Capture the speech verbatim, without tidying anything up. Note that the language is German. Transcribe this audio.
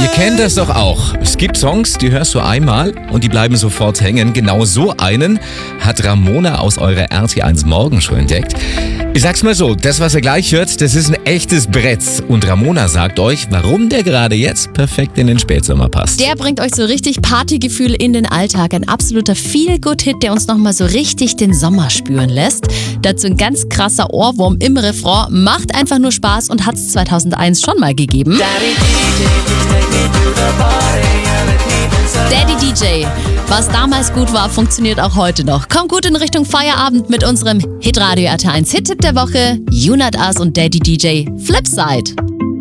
Ihr kennt das doch auch. Es gibt Songs, die hörst du einmal und die bleiben sofort hängen. Genau so einen hat Ramona aus eurer R T eins Morgenshow entdeckt. Ich sag's mal so, das, was ihr gleich hört, das ist ein echtes Brett. Und Ramona sagt euch, warum der gerade jetzt perfekt in den Spätsommer passt. Der bringt euch so richtig Partygefühl in den Alltag. Ein absoluter Feel-Good-Hit, der uns nochmal so richtig den Sommer spüren lässt. Dazu ein ganz krasser Ohrwurm im Refrain. Macht einfach nur Spaß und hat's zweitausendeins schon mal gegeben. Daddy D J. Was damals gut war, funktioniert auch heute noch. Kommt gut in Richtung Feierabend mit unserem Hitradio R T eins Hit-Tipp der Woche. Junat As und Daddy D J Flipside.